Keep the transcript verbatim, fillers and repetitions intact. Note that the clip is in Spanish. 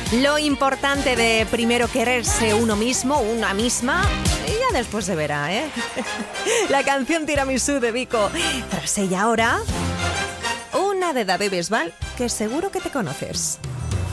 Lo importante de primero quererse uno mismo, una misma, y ya después se verá, ¿eh? La canción Tiramisú de Vico. Tras ella ahora, una de David Bisbal que seguro que te conoces.